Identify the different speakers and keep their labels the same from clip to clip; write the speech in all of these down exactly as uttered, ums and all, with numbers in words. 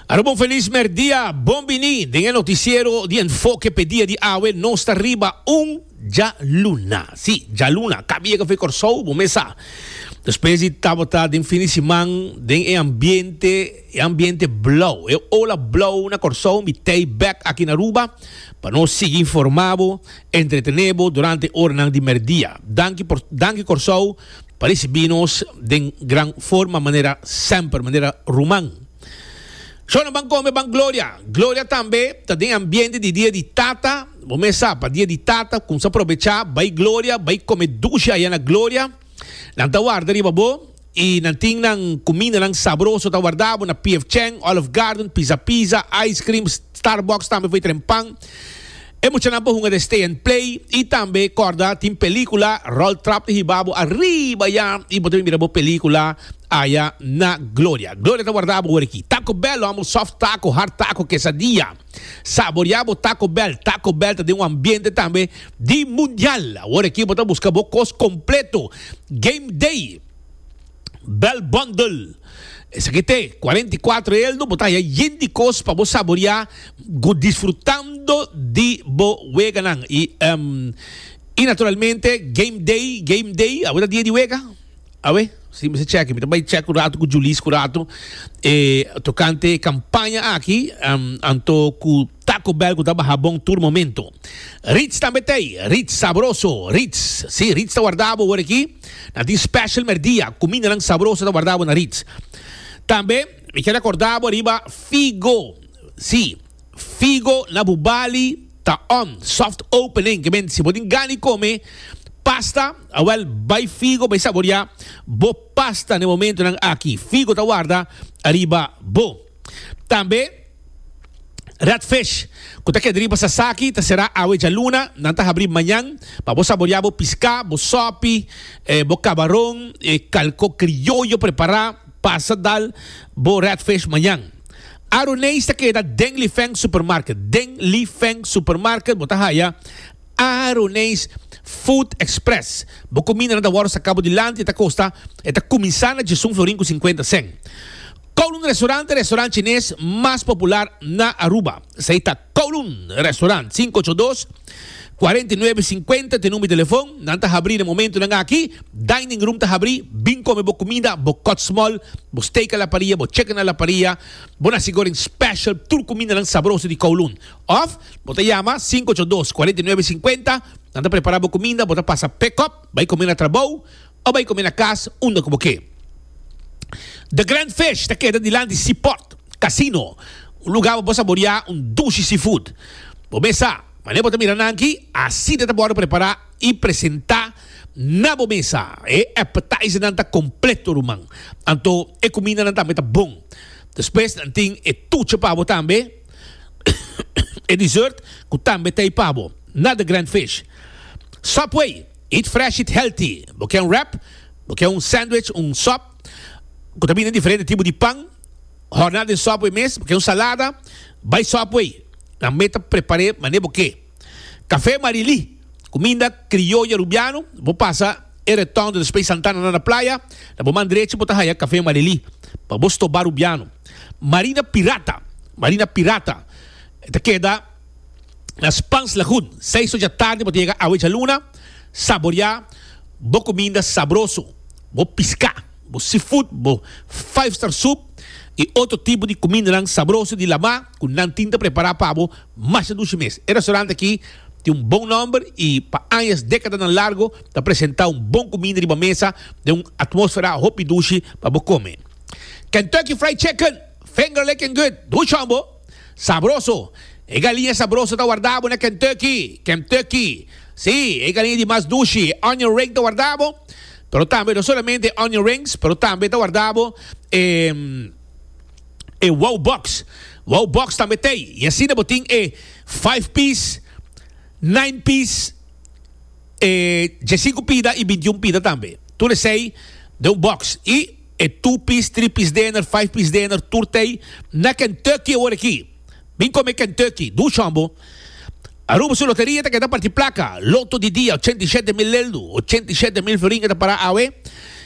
Speaker 1: Allora, buon feliz merdia, buon bini, nel noticiero di enfoque pedia di awe, non sta arriba un già luna. Sì, già luna, cabia che fai corso, buon mesa. Depois de tabota de infinissement de ambiente ambiente blow. Eu ola blow na corso mi tei back aqui na Aruba para nós seguir informado, entretenebo durante hora de merdia. Danke por danke corso para recebermos de gran forma, maneira sempre, maneira romã. Só não come bang Glória. Glória também tá de ambiente de dia de tata. Vamos para dia de tata, com se aproveitar, vai Glória, vai comer ducha aí na Glória. Nang tawarda rin babo, i nanting ng kumina ng sabroso tawardabo na P F Cheng, Olive Garden, Pizza Pizza, Ice Cream, Starbucks, também foi trempang. E mucha na po hunga de Stay and Play, e também corda tim pelikula, roll trap de hibabo, arriba ya, e botem mirabo pelikula, aya na Glória. Glória tawardabo aqui. Taco Bell, amo soft taco, hard taco, quesadilla. Saboreabo Taco Bell. Taco Bell tem um ambiente também de mundial. Agora aqui bota buscar bocos completo. Game Day. Bell Bundle. Esse aqui tem quarenta e quatro euros. Botar aí indicos para você saborear, disfrutando de bo veganang. E, um, e naturalmente Game Day, Game Day. Agora dia de vega. A ver, se você checa, me também checa o rato com o Julis, com o rato, e tocante campanha aqui, um, anto com Taco Bell, que estava bom todo momento. Ritz também tem, Ritz sabroso, Ritz, sim, Ritz está guardado por aqui, na dia special merdia, comida lang sabroso está guardado na Ritz. Também, me quero acordar, arriba, Figo, sim, Figo na Bubali, tá on, soft opening, que bem, se podem ganhar e comer, pasta, well, by Figo, by saborear, bo pasta no momento ng aqui. Figo tawarda, arriba, bo. Também, Ratfish, kung ta kedriba sa saki, ta será awe ja luna, nanta abrir manhã, pa bo saborear, bo pisca, bo sopi, eh, bo camarón, eh, calco criollo preparar, pasta dal, bo Ratfish manhã. Aronês ta queda Deng Li Feng Supermarket. Deng Li Feng Supermarket, bo ta haya, Aronês Food Express. Bo comida na da sa Cabo de Lante, ta costa, eta comisana de São Florin com cinquenta cent. Kowloon Restaurante, restaurante chinês mais popular na Aruba. Sa ita Kowloon Restaurant, cinco ocho dos, cuatro nueve cinco zero, tem número de telefone, nanta abrir no momento nga aqui, dining room ta abrir, bin come bo comida, bo cut small, bo steak a la parilla, bo chicken a la parilla, bo nasi goreng special, tur comida lang sabroso di Kowloon. Off, bo te llama cinco ocho dos, cuatro nueve cinco zero, nanta preparar bo comida, bo ta pasa pick up, vai comer na trabaho, o vai comer na casa, undo como que. The Grand Fish, ta queda de land de Seaport, Casino, um lugar bo saborear um dushi seafood. Bo mesa, mas nem botar mirando aqui, assim de bora preparar e apresentar na mesa. É appetizer nanta completo rumang. Anto é comida nanta meta bom. Depois tem é tuche pavo também. É dessert que também tem pavo. Nada Grand Fish. Subway, eat fresh, eat healthy. Porque é um wrap, porque é um sandwich, um sop. Que também é diferente tipo de pão. Jornada de Subway mesmo, porque é um salada. Vai Subway. Na meta preparei, mas nem porque. Café Marili, comida criolla rubiano, vou passar e retorno do Space Santana na praia, na bom direito, vou tajar Café Marili, para vos tobar rubiano. Marina Pirata, Marina Pirata, esta queda nas Pans Lagoon, seis da tarde, vou chegar a Huecha Luna, saborear, boa comida sabroso, vou piscar, vou seafood, vou five star soup, e outro tipo de comida lang sabroso de lama, com não tinta preparar para mais de dois meses. O restaurante aqui tem um bom número e para anos, décadas no largo, está apresentar um bom comida de uma mesa, de uma atmosfera hopi dushi para comer. Kentucky Fried Chicken, finger licking good, do chambo, sabroso. E galinha sabrosa está guardado na Kentucky, Kentucky. Sim, e galinha de mais dushi, onion ring está guardado, pero também não somente onion rings, pero também está guardado eh, e Wow Box. Wow Box também tem. E assim, botin é five piece, nine piece, é cinco pida e vinte e um pida também. Tudo sei de um box. E é two piece, three piece dinner, five piece dinner, tudo tem na Kentucky agora aqui. Vem comer Kentucky, do chambo. Aruba sua loteria, que dá parte placa. Loto de dia, oitenta e sete mil euros, oitenta e sete mil florinhos para a A U E.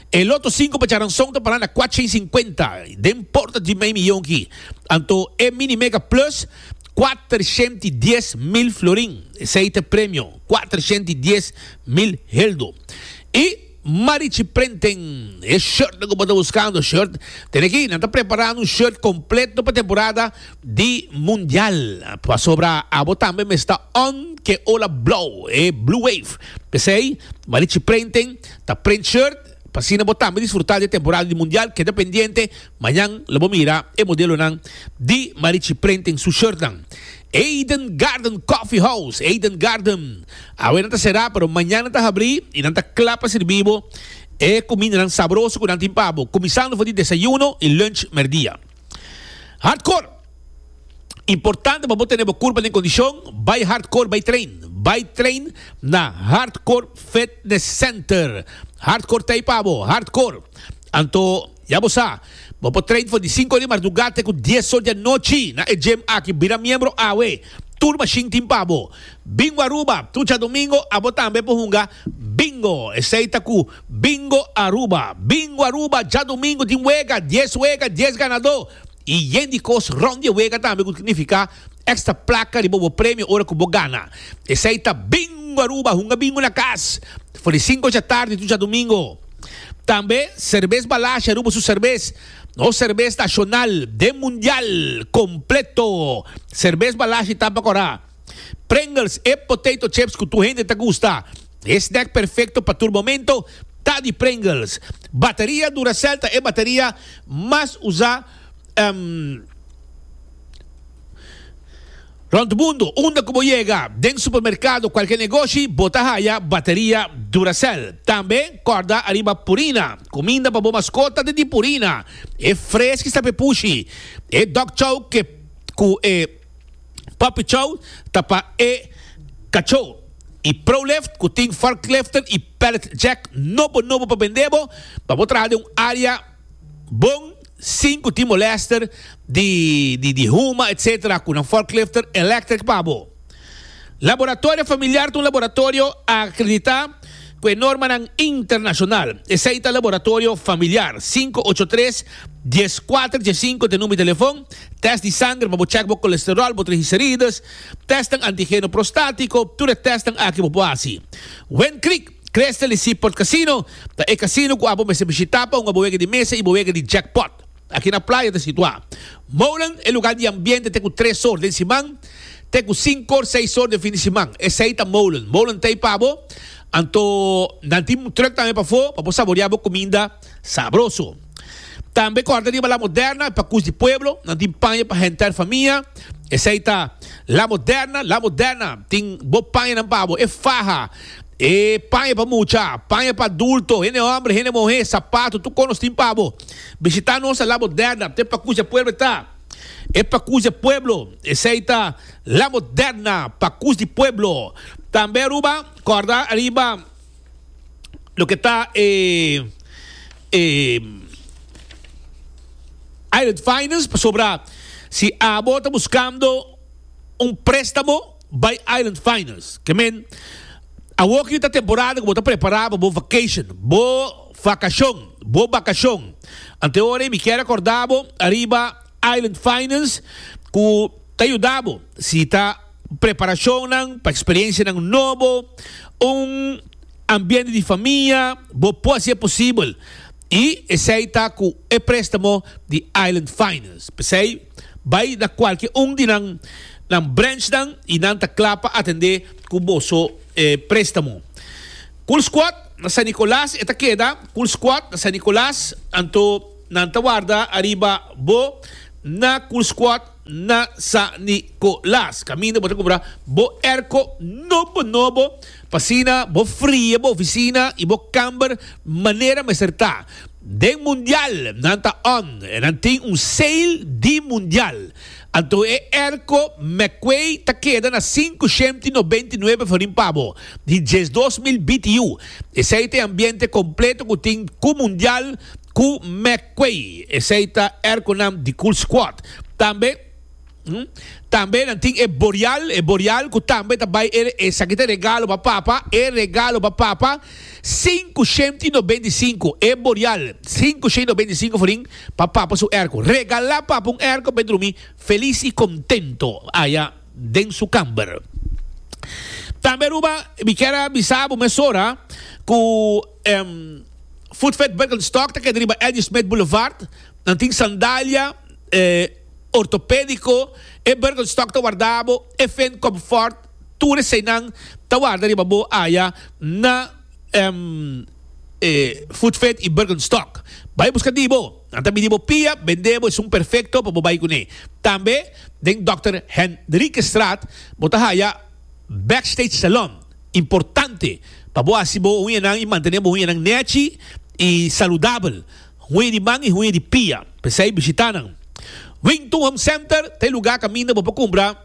Speaker 1: El Loto cinco para Charanzón está para quatrocentos e cinquenta. Den porta de meio milhão aqui. Anto é Mini Mega Plus quatrocentos e dez mil florim. Esse aí é prêmio. quatrocentos e dez mil heldo. E Marichi Prenten, é shirt que eu estou buscando, shirt. Tem aqui, não está preparando um shirt completo para a temporada de Mundial. Para sobrar, a botar também está on, que ola blow, é Blue Wave. Pensei, Marichi Prenten, está print shirt, para assim botar também disfrutar da temporada de Mundial, que é dependiente, amanhã, lo vou mirar, é modelo não, de Marichi Prenten, su shirt não. Eden Garden Coffee House, Eden Garden. Ahora não será, pero mañana está abrir e não está clapa servivo. É comida não sabroso com não pavo. Começando a desayuno e lunch merdia. Hardcore. Importante para você ter uma curva de condição. Vai Hardcore, vai Train. Vai Train na Hardcore Fitness Center. Hardcore tem pavo, Hardcore. Anto, já você sabe. Vamos trein for de cinco de madrugada com dez horas da noite na gym aqui, vira membro awe. Turma Shintim Pabo. Bingo Aruba, tucha domingo, a botar também por hunga. Bingo, aceita com Bingo Aruba. Bingo Aruba, já domingo tem wega, dez wega, dez ganador. E yendicos ronde wega também, que significa extra placa de bobo prêmio, hora que gana. Aceita Bingo Aruba, hunga bingo na casa. For de cinco da tarde, tucha domingo. Também, cerveja balacha, Aruba su cerveja. No cerveza nacional de mundial completo. Cerveza balacha e tapa corá. Pringles e potato chips que tu gente te gusta. Snack perfecto para tu momento. Tá de Pringles. Bateria Duracell é bateria mais usada um, Rondo mundo, onde como chega, dentro do supermercado, qualquer negócio, bota raia, bateria Duracell. Também, corda arriba Purina, comida para boa mascota de Purina. É fresca, está pepushi. É dog chow, que é puppy chow, tapa é cachorro. E Pro Left, que tem forklifter e pallet jack, novo, novo para vender, para botar de uma área bom. Cinco Timo Lester de, de, de Huma, etcétera, com um forklifter elétrico pabo. Laboratório familiar de um laboratório acreditado com norma internacional. Esse é o laboratório familiar. cinco oito três, um quatro um cinco de número de telefone. Teste de sangue para checar o colesterol, para triglicéridos. Testam antígeno prostático. Tudo testam aqui para base. When Creek. Cresce ali si por casino. É casino com a bomba se visitapa, uma boega de mesa e boega de jackpot. Aqui na praia está situado. Molan é lugar de ambiente, tem com três horas de semana, tem com cinco ou seis horas de fim de semana. Esse aí está Molan. Molan tem pavo. Então, não tem um truque também para fora, para saborear a comida sabroso. Também corta de La Moderna, para cus de pueblo, não tem panha para rentar família. Esse aí está La Moderna, La Moderna, tem boa panha na pavo, é farra. E panha para mucha, panha para adulto, gente homem, gente mulher, sapato, tu conos tem pavo. Visitar nossa La Moderna, tem para cuja pueblo tá. É para cuja pueblo, esse aí tá La Moderna, para cuja de pueblo. Também Aruba, corda arriba, lo que está eh, eh, Island Finance, para sobrar, se a boa está buscando um préstamo, by Island Finance, que men, a walking da temporada que você está preparado para vacation, boa vacação, boa vacação. Anteora, me quero acordar, arriba Island Finance, que te ajudava, se está preparação para experiência novo, um ambiente de família, pode ser possível. E esse aí está com o préstamo de Island Finance. Pensei, vai da qualquer um de nang nang branch nang e não está clapa atender com o bolso eh, préstamo. Cool Squad na San Nicolás, esta queda, Cool Squad na San Nicolás, anto nanta guarda arriba bo na Cool Squad na San Nicolás. Caminho para comprar bo erco novo novo, pasina bo fria bo oficina e bo camber maneira me acertar. Den mundial nanta on, nanti um sale de mundial. Anto é Erco McQuay ta queda na quinhentos e noventa e nove florim pavo de dois mil B T U. Esse aí tem ambiente completo que tem com mundial com McQuay. Esse aí tá Erco nam de Cool Squad. Também Hmm? Também não tem é boreal, é boreal que também também é essa aqui é regalo para papa, é regalo para papa, quinhentos e noventa e cinco é boreal, quinhentos e noventa e cinco forinho para papa su erco, regalar papa um erco para dormir feliz e contento allá dentro su camber. Também ruba, me quero avisar uma mesora que um, Food Fat Birkenstock tá que driba Eddie Smith Boulevard, não tem sandália eh, ortopédico e Birkenstock tá guardado e Fen Comfort tudo sem não tá guardado riba bo aya na um, eh, Food Fat e Birkenstock. Vai buscar dibo, anta mi dibo pia, vendemos um perfeito para bobai kuni. Também den doutor Henrique Strat, bota haya Backstage Salon, importante para boa se boa unha nang e mantenemos unha nang nechi e saudável, unha de mang e unha de pia, pensei visitar nang. Wington Home Center, tem lugar caminho para comprar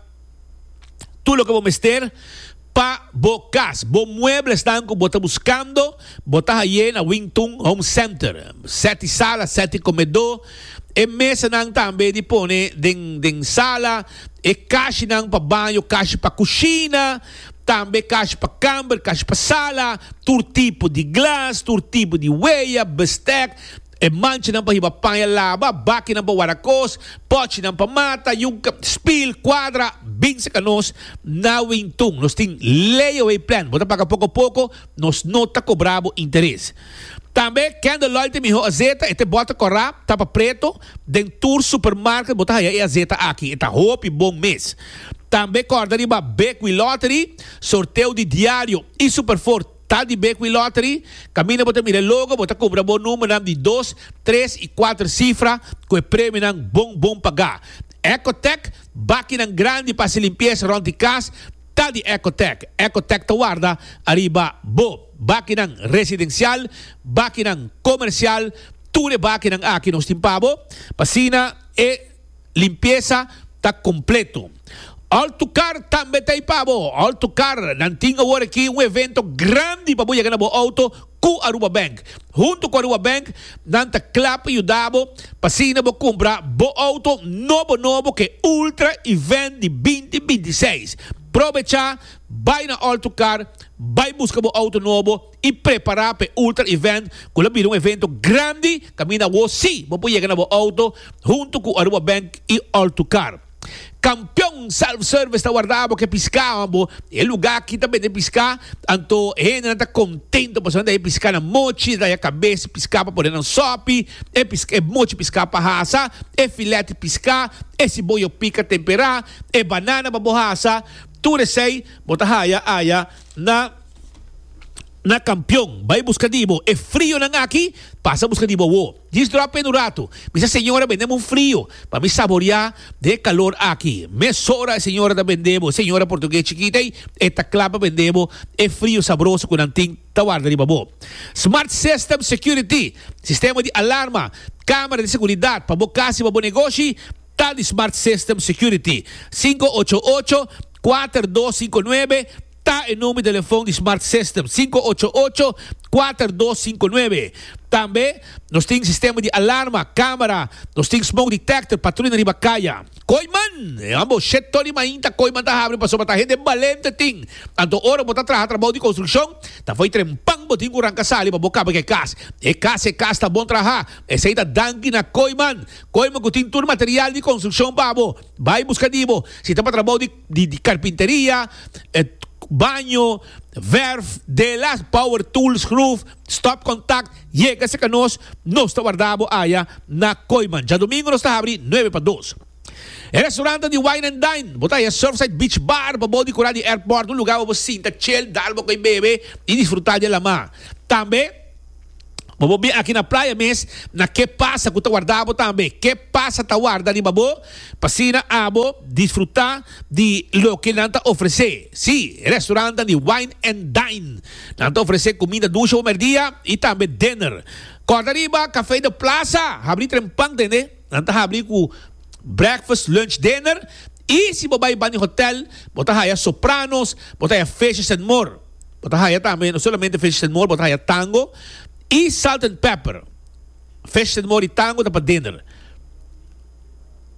Speaker 1: tudo que vamos ter para bocas, bo muebles estão que bota buscando, bota aí na Wington Home Center, sete salas, sete comedor, e mesa nang também de pone den den sala, e caixa nang para banho, caixa para cozinha, também caixa para camber, caixa para sala, todo tipo de glass, todo tipo de weia, bestek, e mancha nang para hiba panha lava, baki nang para waracos, pote nang para mata, yung spill, quadra, bing sa kanos, na Wington, nos ting layaway plan, bota para pouco a pouco, nos nota cobravo interesse. Também, Candle Loyalty, miho azeta, ete bota corra, tapa preto, dentro supermarket, bota aí azeta aqui, eta hope bom mês. Também, corda riba, Beckwith Lottery, sorteio de diário e superfort, tá de Beckwith Lottery, camina, bota mira logo, bota cobra bom número, de dois, três e quatro cifras, com o prêmio não bom, bom pagar. Ecotech, máquina grande para se limpeza, rond de casa, tá de Ecotech. Ecotech tá guarda, arriba, bo. Bakinang residencial, bakinang comercial, tudo bakinang aqui nos timpabo, pasina e limpeza tá completo. Autocar também tem pabo. Autocar, nantinga agora aqui um evento grande para chegar no auto com Aruba Bank. Junto com Aruba Bank, nanta clap e ajudabo, pasina para comprar bo auto novo novo que ultra event de vinte vinte e seis. Aproveitar, vai na Autocar, vai buscar o auto novo e preparar para o Ultra Event. Quando vir um evento grande, camina o sim, vou chegar no auto junto com o Aruba Bank e Autocar. Campeão self-service está guardado que piscava, e lugar aqui também de piscar, então ele não está contente, porque daí piscar na mochi, daí a cabeça piscar para poder não sope, é, é mochi piscar para raça, é filete piscar, esse boio pica temperar, é banana para borraça, tudo isso aí, bota haya, haya, na na campeão, vai buscar dibo, é frio nang aqui, passa buscar dibo, wo, diz drop no rato, misa senhora vendemos um frio, para me saborear de calor aqui, mesora senhora da vendemos, senhora português chiquita, esta clapa vendemos, é frio saboroso com anting, tawarda dibo, bo. Smart System Security, sistema de alarma, câmera de segurança, para bocasi, para bom negócio, tá de Smart System Security, cinco oito oito, quatro dois cinco nove, tá em nome do telefone de Smart System, cinco oito oito, quatro dois cinco nove. Também, nós temos sistema de alarma, câmera, nós temos smoke detector, patrulha de bacaia. Coiman, ambos, setor mainta, coiman tá abre, passou para gente valente, ting. Tanto hora, botar trabalho, trabalho de construção, tá foi trempang, botinho com rancasali, para bocar, porque é casa. É casa, é casa, tá bom trabalhar. Essa aí tá dangue na coiman. Coiman, que tem tudo material de construção, babo. Vai buscar dibo. Se tá para trabalho de, de, de carpinteria, é, banho, verf, de las power tools, roof, stop contact, llega se canos, no está guardado allá na Coiman. Ya domingo nos está abri nueve para dos. El restaurante de Wine and Dine, botaya Surfside Beach Bar, body curar de airport, un lugar para você sinta chill, dar boca e bebe e desfrutar de la mar. Também vamos ver aqui na praia mesmo, na que passa com o guardado também. Que passa tá guarda de babo, pasina abo, desfrutar de lo que nanta oferecer. Sim, restaurante de Wine and Dine. Nanta oferecer comida ducha o merdia e também dinner. Corda riba, café de plaza, abrir trempang, entende? Nanta abrir com breakfast, lunch, dinner. E se babai banho hotel, botar aí Sopranos, botar aí Fishes and More. Botar aí também, não somente Fishes and More, botar aí Tango. E salt and pepper. Fish and more e tango para dinner.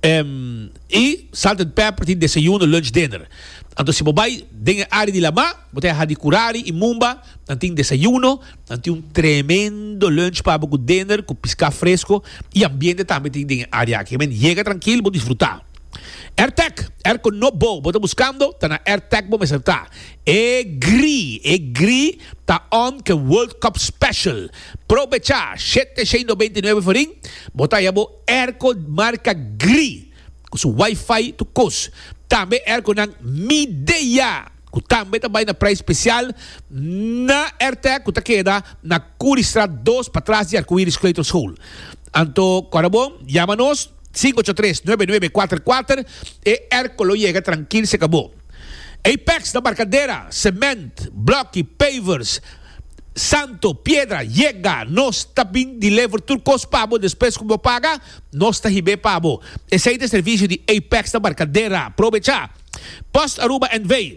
Speaker 1: Um, e salt and pepper tem desayuno, lunch, dinner. Então se você tem a área de lama, você tem a curari e mumba, tem desayuno, tem um tremendo lunch para o dinner com pisca fresco e ambiente também tem a área que chega tranquilo, vou desfrutar. AirTag, air con no bo, você buscando, tá na AirTag, vou me acertar. É gri, é gri, tá on que World Cup Special. Provecha, sete reais e noventa e nove farim, bota aí a aircon marca gri, com seu Wi-Fi to cost. Também aircon ng Midea, que também também na preço especial na AirTag, que tá queda na Curistrat dois, para trás de Arco-Íris Clayton School. Então, cara bom, chama-nos cinco ocho tres, nueve nueve cuatro cuatro e Airco lo llega tranquilo, se acabou. Apex da Marcadeira, cement, bloque, pavers, santo, piedra, llega, nós também deliver turcos pabo, depois como paga, nós tá ribe pabo. Esse aí é o serviço de Apex da Marcadeira. Aproveita. Post Aruba and Bay.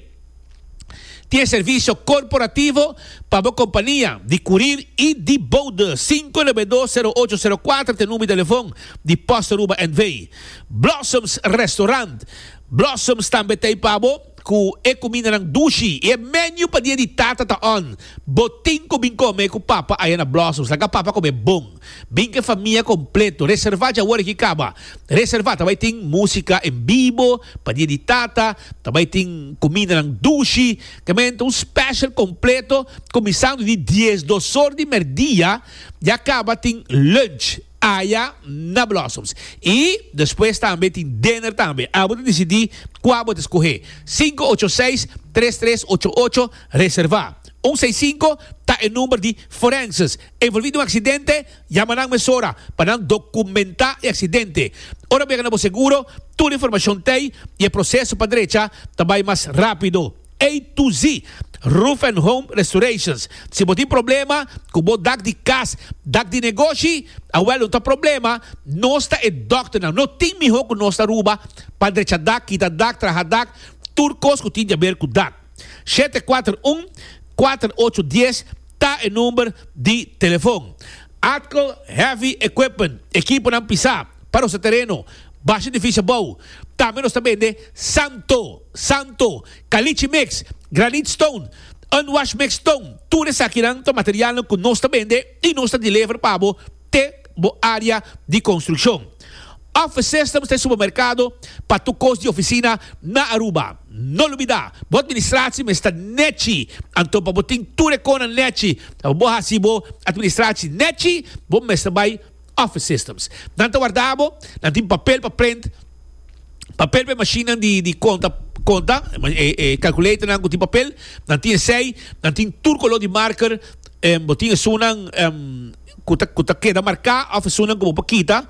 Speaker 1: Tiene servicio corporativo para companhia de curir e de boda. cinco nove dois zero oito zero quatro tem número de telefone de Post Aruba and Bay. Blossoms Restaurant. Blossoms também tem pabo com e comida ng dushi. E menu pa dia di tata taon. Boting ko bing come ko papa ayan na Blossoms. Laga papa ko may bong. Bing ka família completo. Reserva dya wari kikaba. Reserva tabay ting musika en vivo. Pa dia di tata. Tabay ting comida ng dushi. Kamento un special completo. Começando de diez, dos horas de merdia. E acaba ting lunch. Aya na Blossoms. E depois também tem dinner também. Ah, você decidir qual você escolher. cinco ocho seis, três três oito oito, reservar. um seis cinco está em número de forenses. Envolvido em um acidente, llamarán mesora para documentar o acidente. Ora bem, ganamos seguro, toda a informação tem e o processo para a direita também mais rápido. A to Z, Roof and Home Restorations. Se você tem problema com o dag de casa, dag de negócio, awel não tem problema, nós é doctor não. Não tem melhor que nós Aruba, para direita dag, kita dag, traha dag, turcos que tem a ver com dag. sete quatro um, quatro oito um zero está em número de telefone. Atco Heavy Equipment, equipo não pisar para o seu terreno. Baixo difícil bom. Também nós também de Santo, Santo, Caliche Mix, Granite Stone, Unwashed Mix Stone. Tudo isso aqui é material que nós também de e nós também deliver para a área de construção. Office Systems tem supermercado para tu custo de oficina na Aruba. Não olvidar, a administração está neti. Então, para botar tudo com a neti, a boa hasibo, administração neti, bom mestre vai Office Systems. Nanto guardavo, nanto papel para print, papel para machine de, de conta, conta, e, e calculator nanto de papel, nanto sei, nanto turco de marker, um, botinha sunan, um, kuta kuta queda marcar, office sunan como paquita,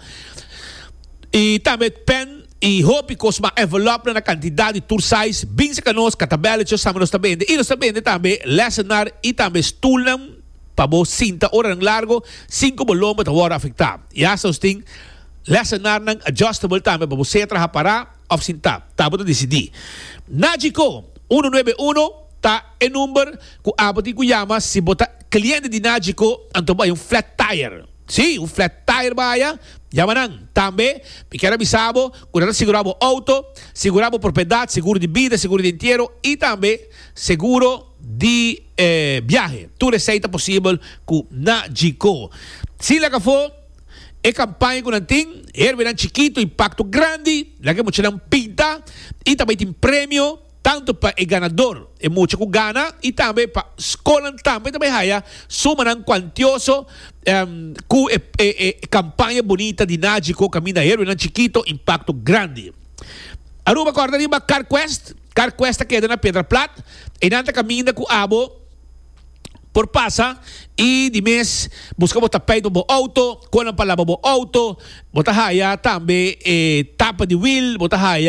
Speaker 1: e também pen e hope cosma envelope na quantidade de tour size, bem se canos, catabela, eu estamos nós também, e nós também também lessonar e também stulam para você cinta hora ng largo, cinco volume para hora afetar. E essa ting lessonar ng adjustable também para você trabalhar para of cinta. Tabo decidir. Nagico um nove um tá em número que abati ko llama se bota cliente de Nagico anto ba yung flat tire. Sim, um flat tire baya, llaman também, porque era bisabo, cuidado segurava auto, segurava propriedade, seguro de vida, seguro de inteiro e também seguro de eh, viaje. Tu receita possível com Nagico. Se lá que for, é campanha com nanting, é verão chiquito, impacto grande, lá que muita não pinta e também tem prêmio tanto para o ganador, é muito que gana, e também para a escola também, também haya, suman quantioso, um, com a campanha bonita de Nagico, caminho aéreo, não chiquito, impacto grande. Aruba, corda riba, CarQuest, CarQuest queda na Pedra Plata, e nanta caminho com abo, por passa, e de mês, busca botar pé do auto, quando palabra bo auto, botar haya também, eh, tapa de wheel, botar haya,